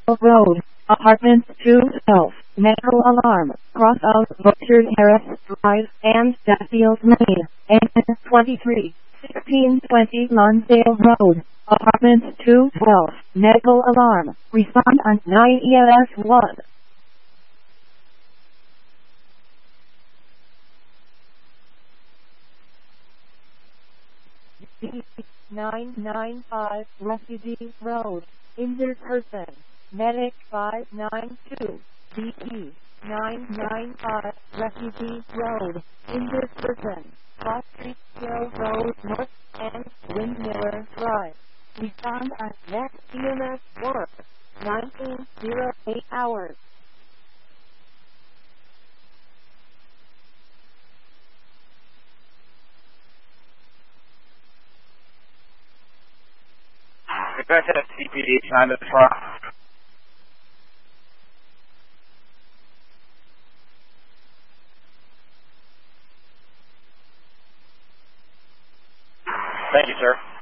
Road, Apartment 212, Medical Alarm, cross of Richard Harris Drive and Duffield Lane, and 23, 1620 Lonsdale Road, Apartment 212, Medical Alarm, respond on 9 EMS 1. 995 Refugee Road, injured person, medic 592, BP 995 Refugee Road, injured person, Cross Street Hill Road North and Windmiller Drive. Respond at next EMS work, 1908 hours. Go ahead, CPD, time to try. Thank you, sir.